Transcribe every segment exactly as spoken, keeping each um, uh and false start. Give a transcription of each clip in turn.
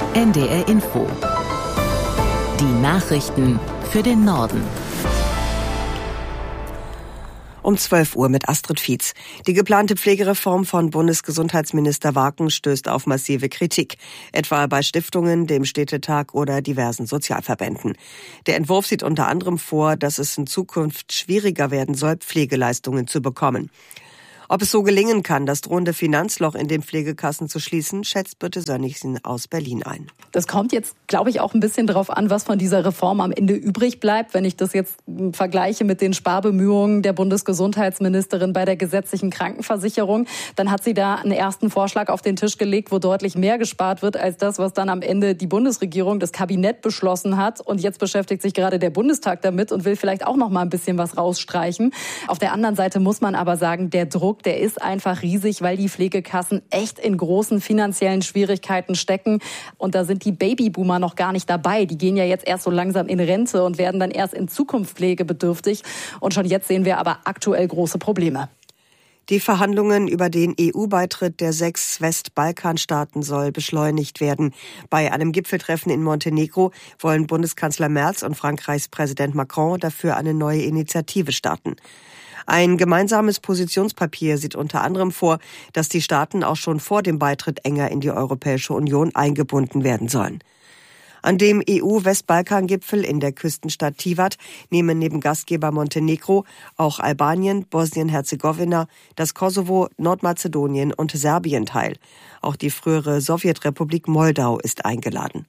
N D R Info. Die Nachrichten für den Norden. Um zwölf Uhr mit Astrid Fietz. Die geplante Pflegereform von Bundesgesundheitsminister Waken stößt auf massive Kritik, etwa bei Stiftungen, dem Städtetag oder diversen Sozialverbänden. Der Entwurf sieht unter anderem vor, dass es in Zukunft schwieriger werden soll, Pflegeleistungen zu bekommen. Ob es so gelingen kann, das drohende Finanzloch in den Pflegekassen zu schließen, schätzt Birte Sönnigsen aus Berlin ein. Das kommt jetzt, glaube ich, auch ein bisschen darauf an, was von dieser Reform am Ende übrig bleibt. Wenn ich das jetzt vergleiche mit den Sparbemühungen der Bundesgesundheitsministerin bei der gesetzlichen Krankenversicherung, dann hat sie da einen ersten Vorschlag auf den Tisch gelegt, wo deutlich mehr gespart wird als das, was dann am Ende die Bundesregierung, das Kabinett beschlossen hat. Und jetzt beschäftigt sich gerade der Bundestag damit und will vielleicht auch noch mal ein bisschen was rausstreichen. Auf der anderen Seite muss man aber sagen, der Druck, der ist einfach riesig, weil die Pflegekassen echt in großen finanziellen Schwierigkeiten stecken. Und da sind die Babyboomer noch gar nicht dabei. Die gehen ja jetzt erst so langsam in Rente und werden dann erst in Zukunft pflegebedürftig. Und schon jetzt sehen wir aber aktuell große Probleme. Die Verhandlungen über den E U-Beitritt der sechs Westbalkanstaaten soll beschleunigt werden. Bei einem Gipfeltreffen in Montenegro wollen Bundeskanzler Merz und Frankreichs Präsident Macron dafür eine neue Initiative starten. Ein gemeinsames Positionspapier sieht unter anderem vor, dass die Staaten auch schon vor dem Beitritt enger in die Europäische Union eingebunden werden sollen. An dem E U-Westbalkan-Gipfel in der Küstenstadt Tivat nehmen neben Gastgeber Montenegro auch Albanien, Bosnien-Herzegowina, das Kosovo, Nordmazedonien und Serbien teil. Auch die frühere Sowjetrepublik Moldau ist eingeladen.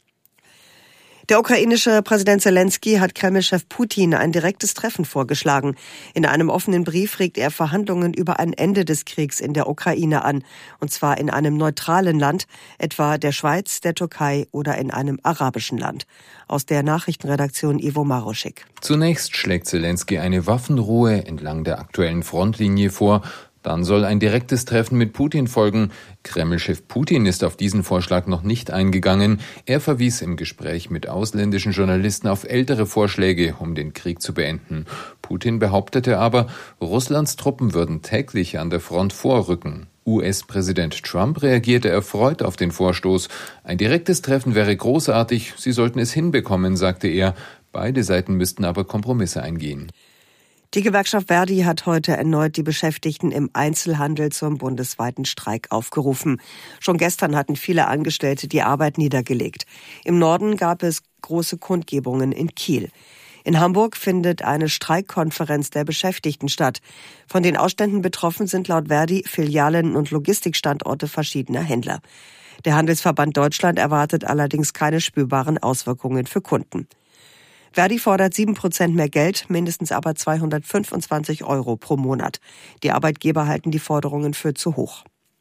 Der ukrainische Präsident Zelensky hat Kreml-Chef Putin ein direktes Treffen vorgeschlagen. In einem offenen Brief regt er Verhandlungen über ein Ende des Kriegs in der Ukraine an. Und zwar in einem neutralen Land, etwa der Schweiz, der Türkei oder in einem arabischen Land. Aus der Nachrichtenredaktion Ivo Maroschik. Zunächst schlägt Zelensky eine Waffenruhe entlang der aktuellen Frontlinie vor. Dann soll ein direktes Treffen mit Putin folgen. Kreml-Chef Putin ist auf diesen Vorschlag noch nicht eingegangen. Er verwies im Gespräch mit ausländischen Journalisten auf ältere Vorschläge, um den Krieg zu beenden. Putin behauptete aber, Russlands Truppen würden täglich an der Front vorrücken. U S-Präsident Trump reagierte erfreut auf den Vorstoß. Ein direktes Treffen wäre großartig, sie sollten es hinbekommen, sagte er. Beide Seiten müssten aber Kompromisse eingehen. Die Gewerkschaft Verdi hat heute erneut die Beschäftigten im Einzelhandel zum bundesweiten Streik aufgerufen. Schon gestern hatten viele Angestellte die Arbeit niedergelegt. Im Norden gab es große Kundgebungen in Kiel. In Hamburg findet eine Streikkonferenz der Beschäftigten statt. Von den Ausständen betroffen sind laut Verdi Filialen und Logistikstandorte verschiedener Händler. Der Handelsverband Deutschland erwartet allerdings keine spürbaren Auswirkungen für Kunden. Verdi fordert sieben Prozent mehr Geld, mindestens aber zweihundertfünfundzwanzig Euro pro Monat. Die Arbeitgeber halten die Forderungen für zu hoch.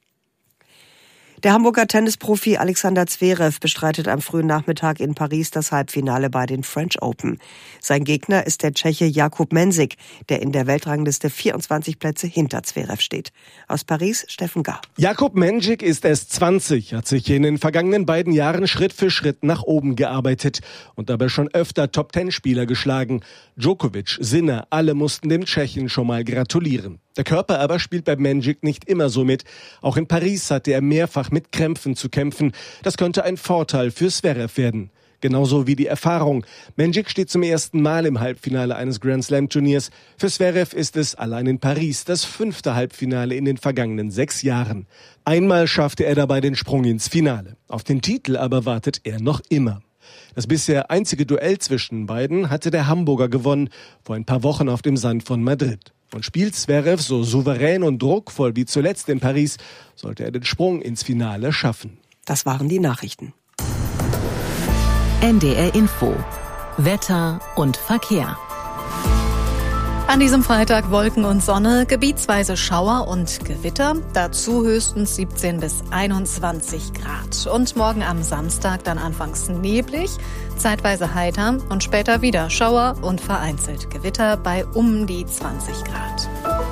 Der Hamburger Tennisprofi Alexander Zverev bestreitet am frühen Nachmittag in Paris das Halbfinale bei den French Open. Sein Gegner ist der Tscheche Jakub Mensik, der in der Weltrangliste vierundzwanzig Plätze hinter Zverev steht. Aus Paris, Steffen Gar. Jakub Mensik ist erst zwanzig, hat sich in den vergangenen beiden Jahren Schritt für Schritt nach oben gearbeitet und dabei schon öfter Top-Ten-Spieler geschlagen. Djokovic, Sinner, alle mussten dem Tschechen schon mal gratulieren. Der Körper aber spielt bei Mensik nicht immer so mit. Auch in Paris hatte er mehrfach mit Krämpfen zu kämpfen. Das könnte ein Vorteil für Zverev werden. Genauso wie die Erfahrung. Mensik steht zum ersten Mal im Halbfinale eines Grand-Slam-Turniers. Für Zverev ist es allein in Paris das fünfte Halbfinale in den vergangenen sechs Jahren. Einmal schaffte er dabei den Sprung ins Finale. Auf den Titel aber wartet er noch immer. Das bisher einzige Duell zwischen beiden hatte der Hamburger gewonnen, vor ein paar Wochen auf dem Sand von Madrid. Und spielt Zverev so souverän und druckvoll wie zuletzt in Paris, sollte er den Sprung ins Finale schaffen. Das waren die Nachrichten. N D R Info. Wetter und Verkehr. An diesem Freitag Wolken und Sonne, gebietsweise Schauer und Gewitter, dazu höchstens siebzehn bis einundzwanzig Grad. Und morgen am Samstag dann anfangs neblig, zeitweise heiter und später wieder Schauer und vereinzelt Gewitter bei um die zwanzig Grad.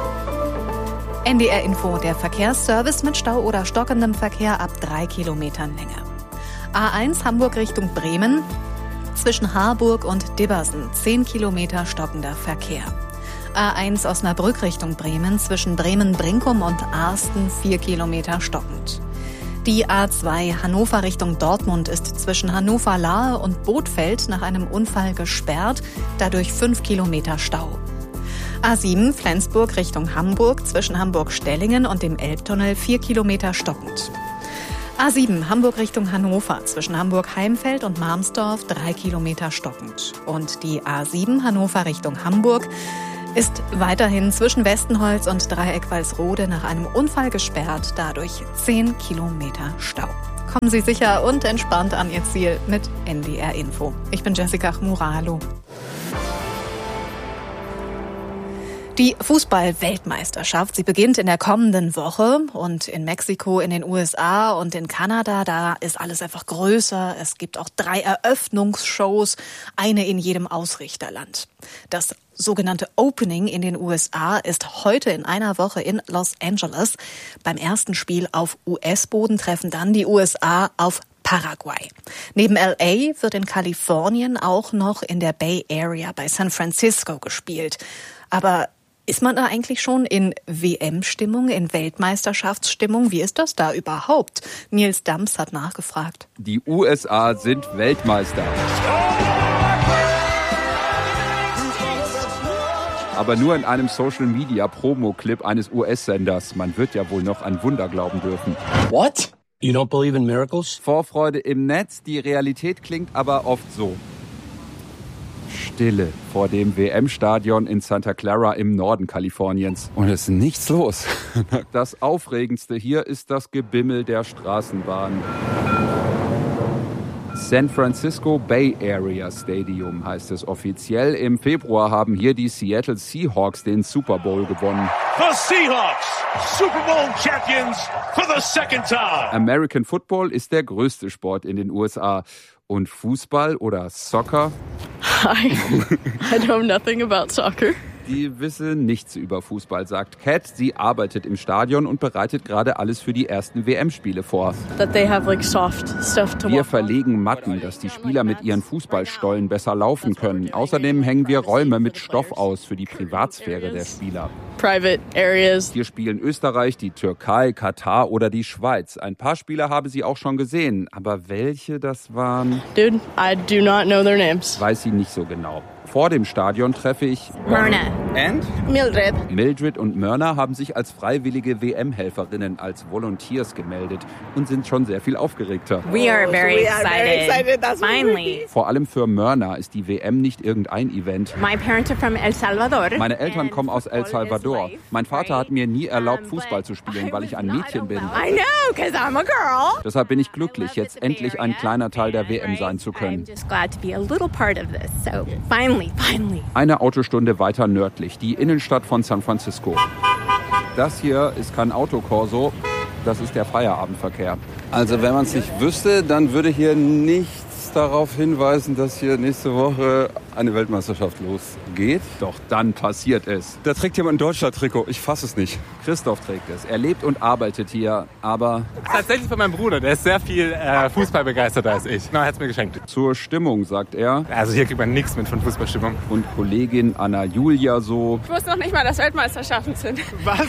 N D R Info, der Verkehrsservice mit Stau oder stockendem Verkehr ab drei Kilometern Länge. A eins Hamburg Richtung Bremen, zwischen Harburg und Dibbersen zehn Kilometer stockender Verkehr. A eins Osnabrück Richtung Bremen, zwischen Bremen-Brinkum und Arsten vier Kilometer stockend. Die A zwei Hannover Richtung Dortmund ist zwischen Hannover-Lahe und Bothfeld nach einem Unfall gesperrt, dadurch fünf Kilometer Stau. A sieben Flensburg Richtung Hamburg zwischen Hamburg-Stellingen und dem Elbtunnel vier Kilometer stockend. A sieben Hamburg Richtung Hannover zwischen Hamburg-Heimfeld und Marmsdorf drei Kilometer stockend. Und die A sieben Hannover Richtung Hamburg ist weiterhin zwischen Westenholz und Dreieck-Walsrode nach einem Unfall gesperrt, dadurch zehn Kilometer Stau. Kommen Sie sicher und entspannt an Ihr Ziel mit N D R Info. Ich bin Jessica Chmura. Die Fußball-Weltmeisterschaft, sie beginnt in der kommenden Woche und in Mexiko, in den U S A und in Kanada, da ist alles einfach größer. Es gibt auch drei Eröffnungsshows, eine in jedem Ausrichterland. Das sogenannte Opening in den U S A ist heute in einer Woche in Los Angeles. Beim ersten Spiel auf U S-Boden treffen dann die U S A auf Paraguay. Neben L A wird in Kalifornien auch noch in der Bay Area bei San Francisco gespielt. Aber ist man da eigentlich schon in W M-Stimmung, in Weltmeisterschaftsstimmung? Wie ist das da überhaupt? Nils Dams hat nachgefragt. Die U S A sind Weltmeister. Aber nur in einem Social-Media-Promo-Clip eines U S-Senders. Man wird ja wohl noch an Wunder glauben dürfen. What? You don't believe in miracles? Vorfreude im Netz, die Realität klingt aber oft so. Stille vor dem W M-Stadion in Santa Clara im Norden Kaliforniens. Und es ist nichts los. Das Aufregendste hier ist das Gebimmel der Straßenbahn. San Francisco Bay Area Stadium heißt es offiziell. Im Februar haben hier die Seattle Seahawks den Super Bowl gewonnen. The Seahawks, Super Bowl Champions for the second time. American Football ist der größte Sport in den U S A. Und Fußball oder Soccer? Hi, I know nothing about soccer. Die wisse nichts über Fußball, sagt Kat. Sie arbeitet im Stadion und bereitet gerade alles für die ersten W M-Spiele vor. That they have like soft stuff to wir verlegen Matten, dass die Spieler mit ihren Fußballstollen besser laufen können. Außerdem hängen wir Räume mit Stoff aus für die Privatsphäre der Spieler. Private areas. Hier spielen Österreich, die Türkei, Katar oder die Schweiz. Ein paar Spieler habe sie auch schon gesehen. Aber welche das waren? Dude, I do not know their names. Weiß sie nicht so genau. Vor dem Stadion treffe ich Myrna. And? Mildred. Mildred und Myrna haben sich als freiwillige W M-Helferinnen, als Volunteers gemeldet und sind schon sehr viel aufgeregter. We are very excited. Finally. Vor allem für Myrna ist die W M nicht irgendein Event. My parents are from El Salvador. Meine Eltern kommen aus El Salvador. Mein Vater hat mir nie erlaubt, Fußball zu spielen, weil ich ein Mädchen bin. I know, because I'm a girl. Deshalb bin ich glücklich, jetzt endlich ein kleiner Teil der W M sein zu können. I'm just glad to be a little part of this. So finally. Finally. Eine Autostunde weiter nördlich, die Innenstadt von San Francisco. Das hier ist kein Autokorso, das ist der Feierabendverkehr. Also wenn man es nicht wüsste, dann würde hier nichts darauf hinweisen, dass hier nächste Woche eine Weltmeisterschaft losgeht. Doch dann passiert es. Da trägt jemand ein Deutschland-Trikot, ich fasse es nicht. Christoph trägt es. Er lebt und arbeitet hier, aber... Tatsächlich von meinem Bruder, der ist sehr viel äh, Fußball begeisterter als ich. Na, er hat es mir geschenkt. Zur Stimmung, sagt er. Also hier kriegt man nichts mit von Fußballstimmung. Und Kollegin Anna Julia so... Ich wusste noch nicht mal, dass Weltmeisterschaften sind. Was?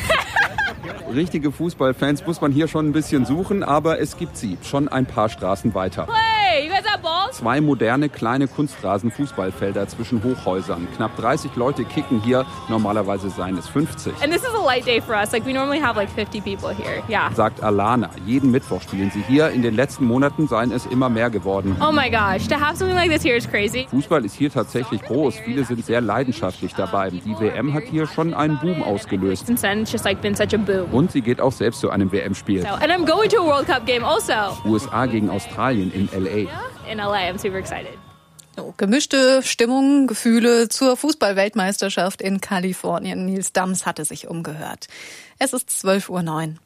Richtige Fußballfans muss man hier schon ein bisschen suchen, aber es gibt sie. Schon ein paar Straßen weiter. Hey, you guys have balls? Zwei moderne kleine Kunstrasen-Fußballfelder zwischen Hochhäusern. Knapp dreißig Leute kicken hier, normalerweise seien es fünfzig. And this is a light day for us. Like we normally have like fifty people here. Yeah. Sagt Alana. Jeden Mittwoch spielen sie hier. In den letzten Monaten seien es immer mehr geworden. Oh my gosh, to have something like this here is crazy. Fußball ist hier tatsächlich groß. Viele sind sehr leidenschaftlich dabei. Die W M hat hier schon einen Boom ausgelöst. Since then, it's just like been such a boom. Und sie geht auch selbst zu einem W M-Spiel. So, and I'm going to a World Cup game also. U S A gegen Australien in L A. In L A, I'm super excited. Oh, gemischte Stimmung, Gefühle zur Fußball-Weltmeisterschaft in Kalifornien. Nils Dams hatte sich umgehört. Es ist zwölf Uhr neun.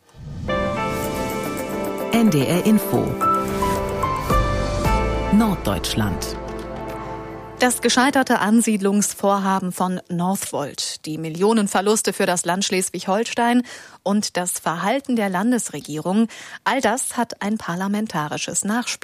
N D R Info Norddeutschland. Das gescheiterte Ansiedlungsvorhaben von Northvolt, die Millionenverluste für das Land Schleswig-Holstein und das Verhalten der Landesregierung, all das hat ein parlamentarisches Nachspiel.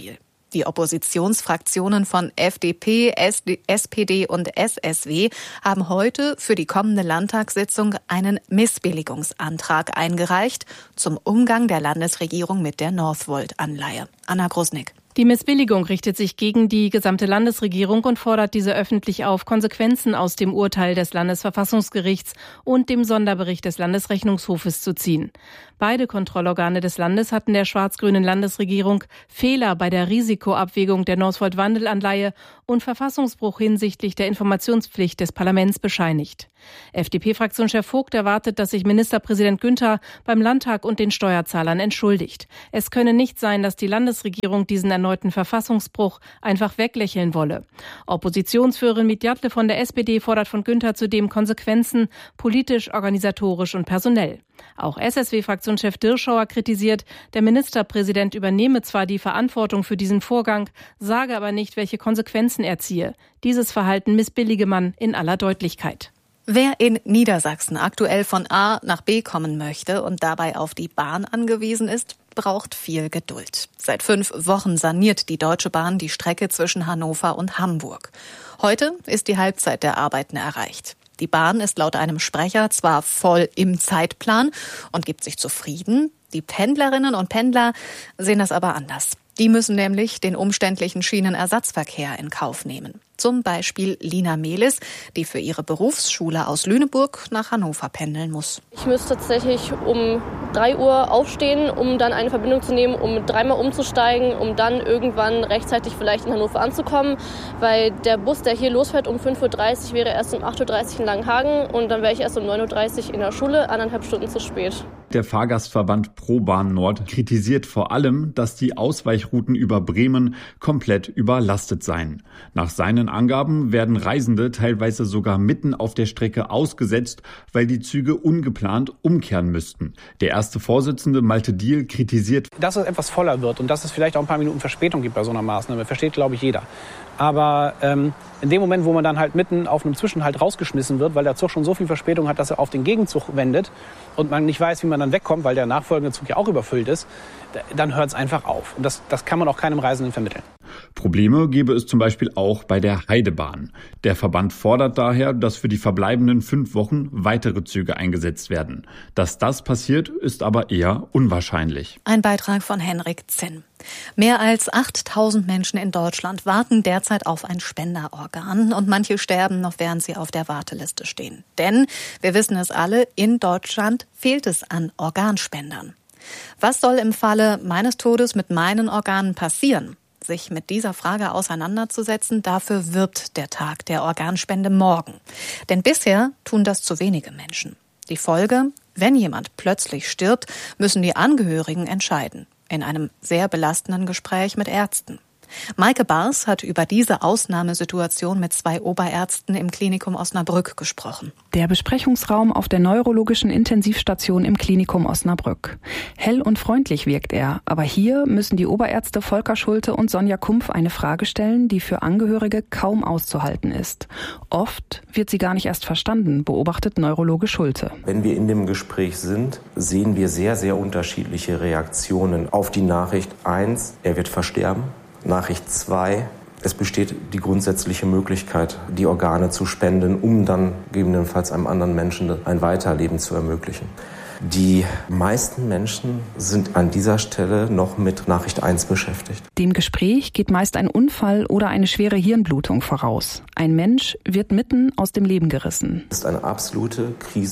Die Oppositionsfraktionen von F D P, S P D und S S W haben heute für die kommende Landtagssitzung einen Missbilligungsantrag eingereicht zum Umgang der Landesregierung mit der Northvolt-Anleihe. Anna Grusnick. Die Missbilligung richtet sich gegen die gesamte Landesregierung und fordert diese öffentlich auf, Konsequenzen aus dem Urteil des Landesverfassungsgerichts und dem Sonderbericht des Landesrechnungshofes zu ziehen. Beide Kontrollorgane des Landes hatten der schwarz-grünen Landesregierung Fehler bei der Risikoabwägung der Northvolt-Wandelanleihe und Verfassungsbruch hinsichtlich der Informationspflicht des Parlaments bescheinigt. F D P-Fraktionschef Vogt erwartet, dass sich Ministerpräsident Günther beim Landtag und den Steuerzahlern entschuldigt. Es könne nicht sein, dass die Landesregierung diesen erneuten Verfassungsbruch einfach weglächeln wolle. Oppositionsführerin Midjatle von der S P D fordert von Günther zudem Konsequenzen, politisch, organisatorisch und personell. Auch S S W-Fraktionschef Dirschauer kritisiert, der Ministerpräsident übernehme zwar die Verantwortung für diesen Vorgang, sage aber nicht, welche Konsequenzen er ziehe. Dieses Verhalten missbillige man in aller Deutlichkeit. Wer in Niedersachsen aktuell von A nach B kommen möchte und dabei auf die Bahn angewiesen ist, braucht viel Geduld. Seit fünf Wochen saniert die Deutsche Bahn die Strecke zwischen Hannover und Hamburg. Heute ist die Halbzeit der Arbeiten erreicht. Die Bahn ist laut einem Sprecher zwar voll im Zeitplan und gibt sich zufrieden. Die Pendlerinnen und Pendler sehen das aber anders. Die müssen nämlich den umständlichen Schienenersatzverkehr in Kauf nehmen. Zum Beispiel Lina Mehlis, die für ihre Berufsschule aus Lüneburg nach Hannover pendeln muss. Ich müsste tatsächlich um drei Uhr aufstehen, um dann eine Verbindung zu nehmen, um dreimal umzusteigen, um dann irgendwann rechtzeitig vielleicht in Hannover anzukommen. Weil der Bus, der hier losfährt um fünf Uhr dreißig, wäre erst um acht Uhr dreißig in Langenhagen und dann wäre ich erst um neun Uhr dreißig in der Schule, anderthalb Stunden zu spät. Der Fahrgastverband ProBahn Nord kritisiert vor allem, dass die Ausweichrouten über Bremen komplett überlastet seien. Nach seinen Angaben werden Reisende teilweise sogar mitten auf der Strecke ausgesetzt, weil die Züge ungeplant umkehren müssten. Der erste Vorsitzende Malte Diehl kritisiert, dass es etwas voller wird und dass es vielleicht auch ein paar Minuten Verspätung gibt bei so einer Maßnahme, versteht, glaube ich, jeder. Aber ähm, in dem Moment, wo man dann halt mitten auf einem Zwischenhalt rausgeschmissen wird, weil der Zug schon so viel Verspätung hat, dass er auf den Gegenzug wendet und man nicht weiß, wie man dann wegkommt, weil der nachfolgende Zug ja auch überfüllt ist, dann hört es einfach auf. Und das, das kann man auch keinem Reisenden vermitteln. Probleme gäbe es zum Beispiel auch bei der Heidebahn. Der Verband fordert daher, dass für die verbleibenden fünf Wochen weitere Züge eingesetzt werden. Dass das passiert, ist aber eher unwahrscheinlich. Ein Beitrag von Henrik Zinn. Mehr als achttausend Menschen in Deutschland warten derzeit auf ein Spenderorgan und manche sterben noch, während sie auf der Warteliste stehen. Denn, wir wissen es alle, in Deutschland fehlt es an Organspendern. Was soll im Falle meines Todes mit meinen Organen passieren? Sich mit dieser Frage auseinanderzusetzen, dafür wirbt der Tag der Organspende morgen. Denn bisher tun das zu wenige Menschen. Die Folge: Wenn jemand plötzlich stirbt, müssen die Angehörigen entscheiden. In einem sehr belastenden Gespräch mit Ärzten. Maike Bars hat über diese Ausnahmesituation mit zwei Oberärzten im Klinikum Osnabrück gesprochen. Der Besprechungsraum auf der neurologischen Intensivstation im Klinikum Osnabrück. Hell und freundlich wirkt er, aber hier müssen die Oberärzte Volker Schulte und Sonja Kumpf eine Frage stellen, die für Angehörige kaum auszuhalten ist. Oft wird sie gar nicht erst verstanden, beobachtet Neurologe Schulte. Wenn wir in dem Gespräch sind, sehen wir sehr, sehr unterschiedliche Reaktionen auf die Nachricht eins, er wird versterben. Nachricht zwei, es besteht die grundsätzliche Möglichkeit, die Organe zu spenden, um dann gegebenenfalls einem anderen Menschen ein Weiterleben zu ermöglichen. Die meisten Menschen sind an dieser Stelle noch mit Nachricht eins beschäftigt. Dem Gespräch geht meist ein Unfall oder eine schwere Hirnblutung voraus. Ein Mensch wird mitten aus dem Leben gerissen. Das ist eine absolute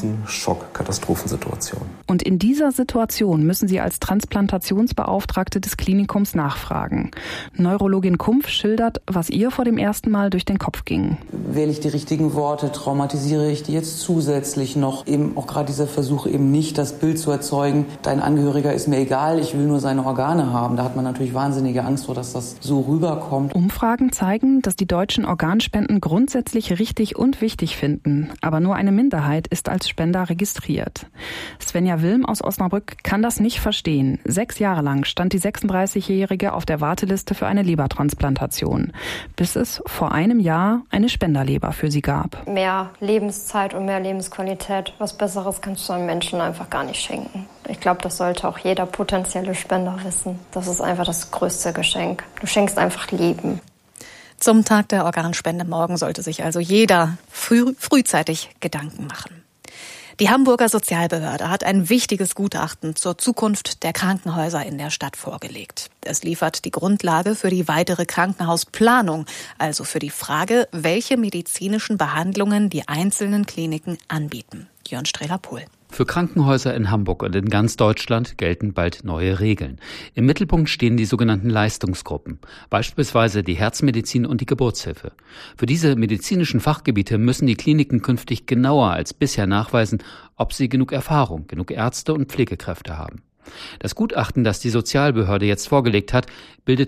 Krisen-Schock-Katastrophensituation. Und in dieser Situation müssen Sie als Transplantationsbeauftragte des Klinikums nachfragen. Neurologin Kumpf schildert, was ihr vor dem ersten Mal durch den Kopf ging. Wähle ich die richtigen Worte, traumatisiere ich die jetzt zusätzlich noch? Eben auch gerade dieser Versuch eben nicht, das Bild zu erzeugen, dein Angehöriger ist mir egal, ich will nur seine Organe haben. Da hat man natürlich wahnsinnige Angst vor, dass das so rüberkommt. Umfragen zeigen, dass die Deutschen Organspenden grundsätzlich richtig und wichtig finden. Aber nur eine Minderheit ist als Spender registriert. Svenja Wilm aus Osnabrück kann das nicht verstehen. Sechs Jahre lang stand die sechsunddreißigjährige auf der Warteliste für eine Lebertransplantation, bis es vor einem Jahr eine Spenderleber für sie gab. Mehr Lebenszeit und mehr Lebensqualität, was Besseres kannst du einem Menschen einfach einfach gar nicht schenken. Ich glaube, das sollte auch jeder potenzielle Spender wissen. Das ist einfach das größte Geschenk. Du schenkst einfach Leben. Zum Tag der Organspende morgen sollte sich also jeder früh, frühzeitig Gedanken machen. Die Hamburger Sozialbehörde hat ein wichtiges Gutachten zur Zukunft der Krankenhäuser in der Stadt vorgelegt. Es liefert die Grundlage für die weitere Krankenhausplanung, also für die Frage, welche medizinischen Behandlungen die einzelnen Kliniken anbieten. Jörn Strehler-Pohl. Für Krankenhäuser in Hamburg und in ganz Deutschland gelten bald neue Regeln. Im Mittelpunkt stehen die sogenannten Leistungsgruppen, beispielsweise die Herzmedizin und die Geburtshilfe. Für diese medizinischen Fachgebiete müssen die Kliniken künftig genauer als bisher nachweisen, ob sie genug Erfahrung, genug Ärzte und Pflegekräfte haben. Das Gutachten, das die Sozialbehörde jetzt vorgelegt hat, bildet